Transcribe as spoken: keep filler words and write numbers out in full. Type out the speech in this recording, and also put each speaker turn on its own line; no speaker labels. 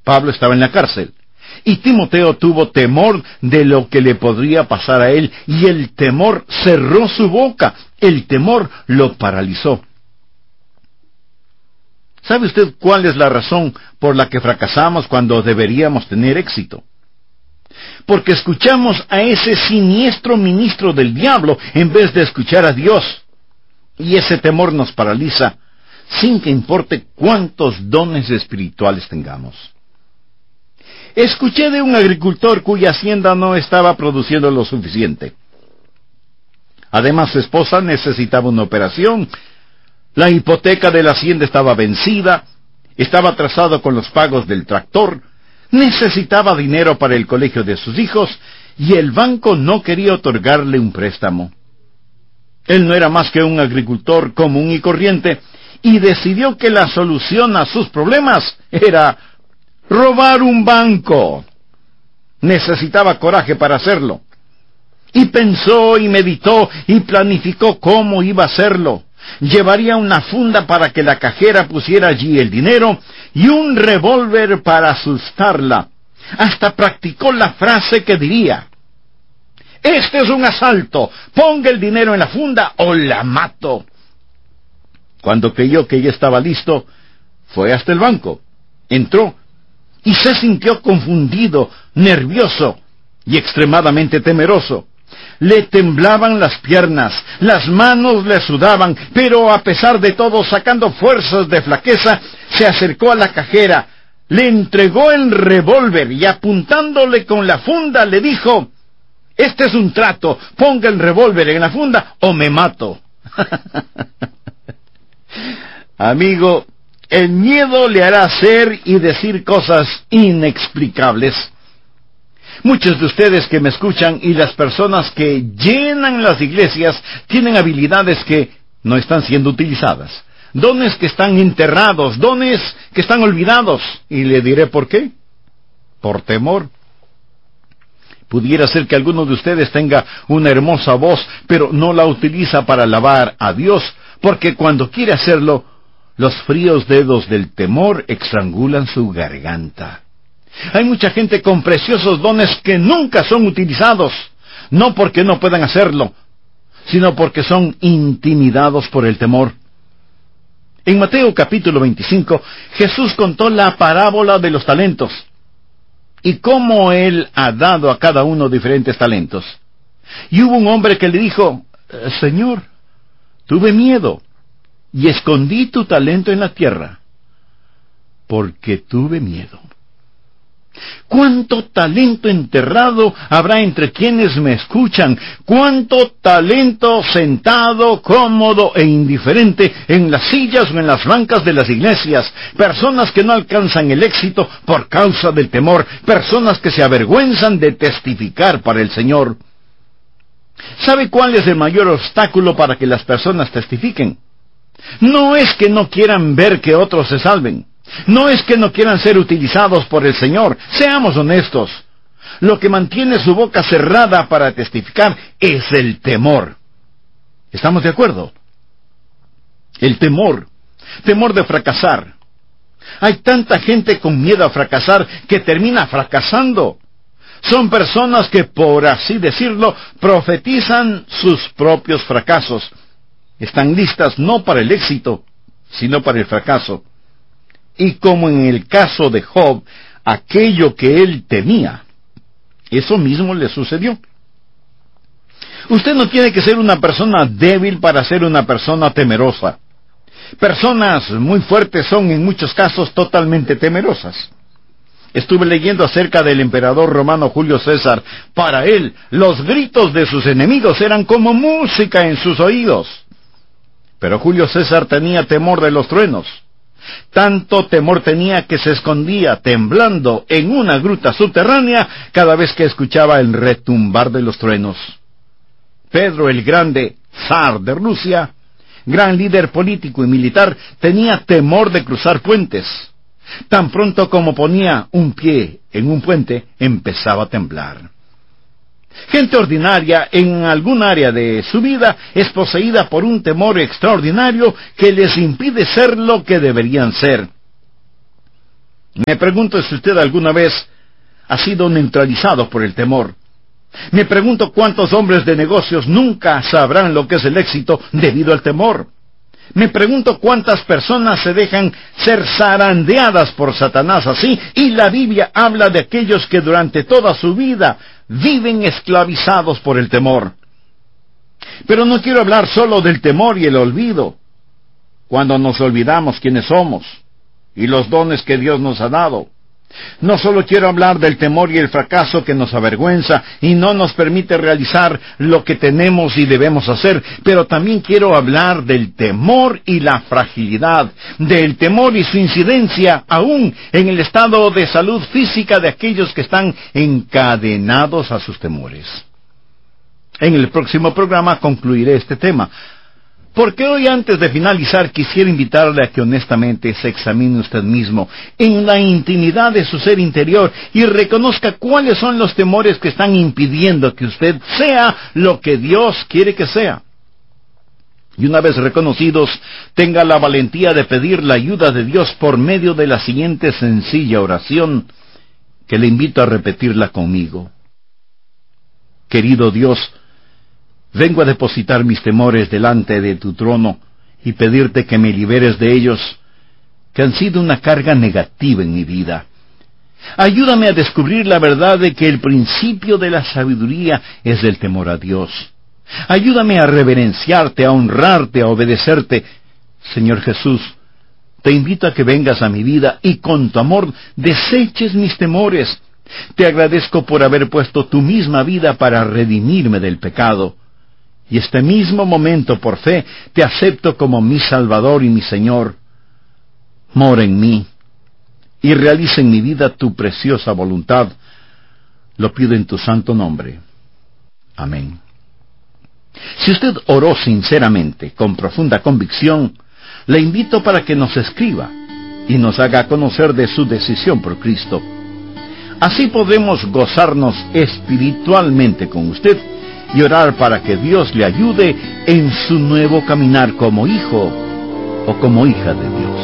Pablo estaba en la cárcel, y Timoteo tuvo temor de lo que le podría pasar a él, y el temor cerró su boca, el temor lo paralizó. ¿Sabe usted cuál es la razón por la que fracasamos cuando deberíamos tener éxito? Porque escuchamos a ese siniestro ministro del diablo en vez de escuchar a Dios. Y ese temor nos paraliza, sin que importe cuántos dones espirituales tengamos. Escuché de un agricultor cuya hacienda no estaba produciendo lo suficiente. Además, su esposa necesitaba una operación. La hipoteca de la hacienda estaba vencida, estaba atrasado con los pagos del tractor, necesitaba dinero para el colegio de sus hijos, y el banco no quería otorgarle un préstamo. Él no era más que un agricultor común y corriente, y decidió que la solución a sus problemas era robar un banco. Necesitaba coraje para hacerlo. Y pensó y meditó y planificó cómo iba a hacerlo. Llevaría una funda para que la cajera pusiera allí el dinero y un revólver para asustarla. Hasta practicó la frase que diría: «Este es un asalto, ponga el dinero en la funda o la mato». Cuando creyó que ya estaba listo, fue hasta el banco, entró y se sintió confundido, nervioso y extremadamente temeroso. Le temblaban las piernas, las manos le sudaban, pero a pesar de todo, sacando fuerzas de flaqueza, se acercó a la cajera, le entregó el revólver y apuntándole con la funda le dijo: «Este es un trato, ponga el revólver en la funda o me mato». Amigo, el miedo le hará hacer y decir cosas inexplicables. Muchos de ustedes que me escuchan y las personas que llenan las iglesias tienen habilidades que no están siendo utilizadas, dones que están enterrados, dones que están olvidados, y le diré por qué. Por temor. Pudiera ser que alguno de ustedes tenga una hermosa voz, pero no la utiliza para alabar a Dios, porque cuando quiere hacerlo, los fríos dedos del temor estrangulan su garganta. Hay mucha gente con preciosos dones que nunca son utilizados, no porque no puedan hacerlo, sino porque son intimidados por el temor. En Mateo capítulo veinticinco, Jesús contó la parábola de los talentos, y cómo Él ha dado a cada uno diferentes talentos. Y hubo un hombre que le dijo: «Señor, tuve miedo, y escondí tu talento en la tierra, porque tuve miedo». ¿Cuánto talento enterrado habrá entre quienes me escuchan? ¿Cuánto talento sentado, cómodo e indiferente en las sillas o en las bancas de las iglesias? Personas que no alcanzan el éxito por causa del temor, personas que se avergüenzan de testificar para el Señor. ¿Sabe cuál es el mayor obstáculo para que las personas testifiquen? No es que no quieran ver que otros se salven. No es que no quieran ser utilizados por el Señor. Seamos honestos. Lo que mantiene su boca cerrada para testificar es el temor. ¿Estamos de acuerdo? El temor. Temor de fracasar. Hay tanta gente con miedo a fracasar que termina fracasando. Son personas que, por así decirlo, profetizan sus propios fracasos. Están listas no para el éxito, sino para el fracaso. Y como en el caso de Job, aquello que él temía, eso mismo le sucedió. Usted no tiene que ser una persona débil para ser una persona temerosa. Personas muy fuertes son en muchos casos totalmente temerosas. Estuve leyendo acerca del emperador romano Julio César. Para él, los gritos de sus enemigos eran como música en sus oídos. Pero Julio César tenía temor de los truenos. Tanto temor tenía que se escondía temblando en una gruta subterránea cada vez que escuchaba el retumbar de los truenos. Pedro el Grande, zar de Rusia, gran líder político y militar, tenía temor de cruzar puentes. Tan pronto como ponía un pie en un puente, empezaba a temblar. Gente ordinaria en algún área de su vida es poseída por un temor extraordinario que les impide ser lo que deberían ser. Me pregunto si usted alguna vez ha sido neutralizado por el temor. Me pregunto cuántos hombres de negocios nunca sabrán lo que es el éxito debido al temor. Me pregunto cuántas personas se dejan ser zarandeadas por Satanás así, y la Biblia habla de aquellos que durante toda su vida viven esclavizados por el temor. Pero no quiero hablar solo del temor y el olvido, cuando nos olvidamos quiénes somos y los dones que Dios nos ha dado. No solo quiero hablar del temor y el fracaso que nos avergüenza y no nos permite realizar lo que tenemos y debemos hacer, pero también quiero hablar del temor y la fragilidad, del temor y su incidencia aún en el estado de salud física de aquellos que están encadenados a sus temores. En el próximo programa concluiré este tema, porque hoy, antes de finalizar, quisiera invitarle a que honestamente se examine usted mismo en la intimidad de su ser interior y reconozca cuáles son los temores que están impidiendo que usted sea lo que Dios quiere que sea. Y una vez reconocidos, tenga la valentía de pedir la ayuda de Dios por medio de la siguiente sencilla oración, que le invito a repetirla conmigo. Querido Dios, vengo a depositar mis temores delante de tu trono y pedirte que me liberes de ellos, que han sido una carga negativa en mi vida. Ayúdame a descubrir la verdad de que el principio de la sabiduría es el temor a Dios. Ayúdame a reverenciarte, a honrarte, a obedecerte. Señor Jesús, te invito a que vengas a mi vida y con tu amor deseches mis temores. Te agradezco por haber puesto tu misma vida para redimirme del pecado. Y este mismo momento, por fe, te acepto como mi Salvador y mi Señor. Mora en mí y realiza en mi vida tu preciosa voluntad. Lo pido en tu santo nombre. Amén. Si usted oró sinceramente, con profunda convicción, le invito para que nos escriba y nos haga conocer de su decisión por Cristo. Así podremos gozarnos espiritualmente con usted y orar para que Dios le ayude en su nuevo caminar como hijo o como hija de Dios.